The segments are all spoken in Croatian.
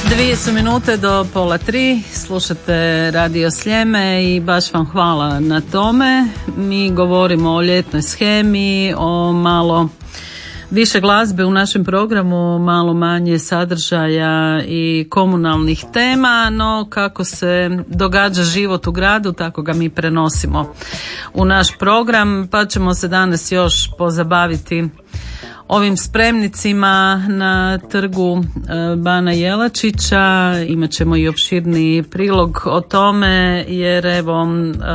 2 do 2:30, slušate Radio Sljeme i baš vam hvala na tome. Mi govorimo o ljetnoj shemi, o malo više glazbe u našem programu, malo manje sadržaja i komunalnih tema, no kako se događa život u gradu, tako ga mi prenosimo u naš program, pa ćemo se danas još pozabaviti ovim spremnicima na trgu Bana Jelačića. Imat ćemo i opširni prilog o tome, jer evo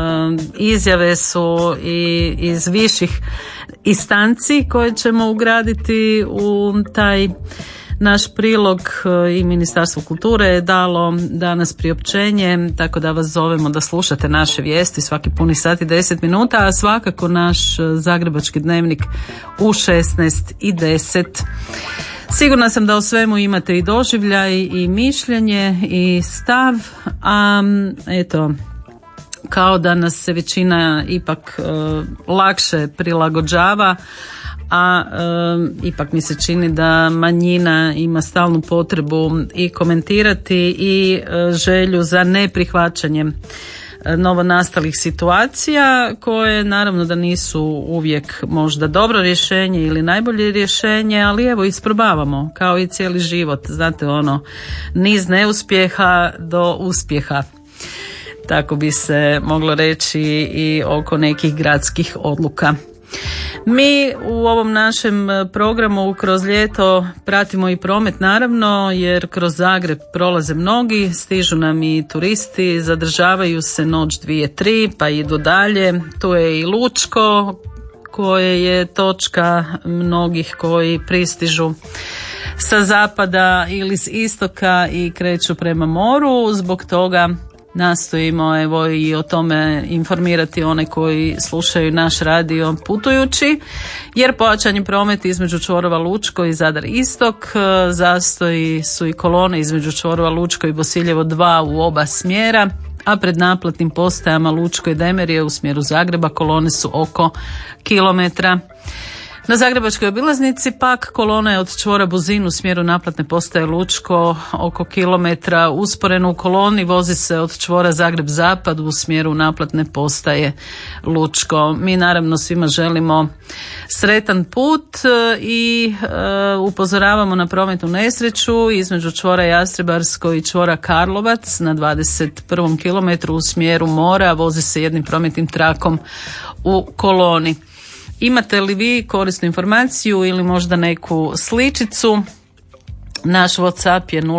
izjave su i iz viših instanci koje ćemo ugraditi u taj naš prilog i Ministarstvo kulture je dalo danas priopćenje, tako da vas zovemo da slušate naše vijesti svaki puni sat i 10 minuta, a svakako naš Zagrebački dnevnik u 16:10. Sigurna sam da o svemu imate i doživljaj i mišljenje i stav, a eto, kao da nas se većina ipak lakše prilagođava, a ipak mi se čini da manjina ima stalnu potrebu i komentirati i želju za neprihvaćanjem novonastalih situacija, koje naravno da nisu uvijek možda dobro rješenje ili najbolje rješenje, ali evo isprobavamo kao i cijeli život, znate ono, niz neuspjeha do uspjeha. Tako bi se moglo reći i oko nekih gradskih odluka. Mi u ovom našem programu kroz ljeto pratimo i promet naravno, jer kroz Zagreb prolaze mnogi, stižu nam i turisti, zadržavaju se noć, 2, 3 pa idu dalje. Tu je i Lučko koje je točka mnogih koji pristižu sa zapada ili s istoka i kreću prema moru. Zbog toga nastojimo evo i o tome informirati one koji slušaju naš radio putujući, jer pojačan je promet između čvorova Lučko i Zadar Istok, zastoji su i kolone između čvorova Lučko i Bosiljevo 2 u oba smjera, a pred naplatnim postajama Lučko i Demerije u smjeru Zagreba kolone su oko kilometra. Na Zagrebačkoj obilaznici pak kolona je od čvora Buzin u smjeru naplatne postaje Lučko oko kilometra. Usporeno u koloni vozi se od čvora Zagreb Zapad u smjeru naplatne postaje Lučko. Mi naravno svima želimo sretan put i upozoravamo na prometnu nesreću između čvora Jastrebarsko i čvora Karlovac na 21. kilometru u smjeru mora. Vozi se jednim prometnim trakom u koloni. Imate li vi korisnu informaciju ili možda neku sličicu? Naš WhatsApp je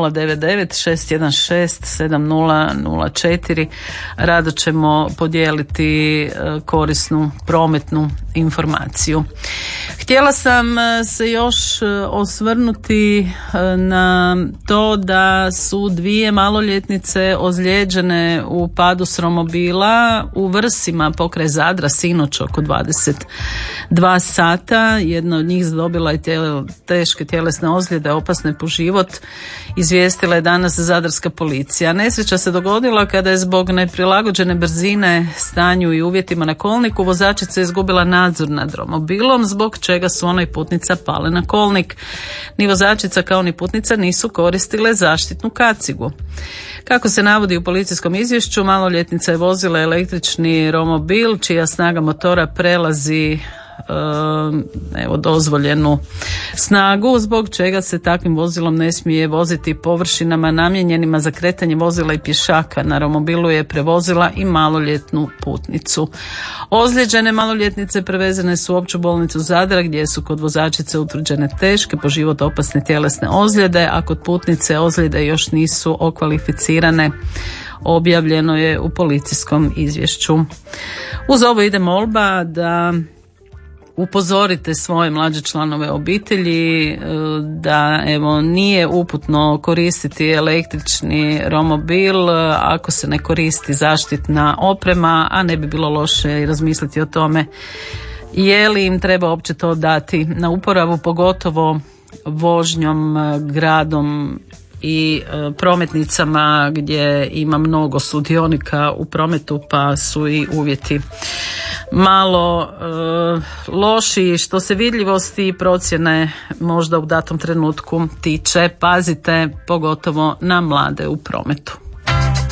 099-616-7004. Rado ćemo podijeliti korisnu prometnu informaciju. Htjela sam se još osvrnuti na to da su 2 maloljetnice ozlijeđene u padu s romobila u Vrsima pokraj Zadra sinoć oko 22 sata. Jedna od njih zadobila je teške tjelesne ozljede, opasne po život, izvijestila je danas zadarska policija. Nesreća se dogodila kada je zbog neprilagođene brzine stanju i uvjetima na kolniku vozačica izgubila nadzor nad romobilom, zbog čega su ona i putnica pale na kolnik. Ni vozačica kao ni putnica nisu koristile zaštitnu kacigu. Kako se navodi u policijskom izvješću, maloljetnica je vozila električni romobil čija snaga motora prelazi dozvoljenu snagu, zbog čega se takvim vozilom ne smije voziti površinama namijenjenima za kretanje vozila i pješaka. Na romobilu je prevozila i maloljetnu putnicu. Ozlijeđene maloljetnice prevezene su u opću bolnicu Zadra, gdje su kod vozačice utvrđene teške po život opasne tjelesne ozljede, a kod putnice ozljede još nisu okvalificirane. Objavljeno je u policijskom izvješću. Uz ovo ide molba da upozorite svoje mlađe članove obitelji da evo nije uputno koristiti električni romobil ako se ne koristi zaštitna oprema, a ne bi bilo loše i razmisliti o tome je li im treba uopće to dati na uporabu, pogotovo vožnjom gradom i prometnicama gdje ima mnogo sudionika u prometu, pa su i uvjeti malo lošiji što se vidljivosti i procjene možda u datom trenutku tiče. Pazite pogotovo na mlade u prometu.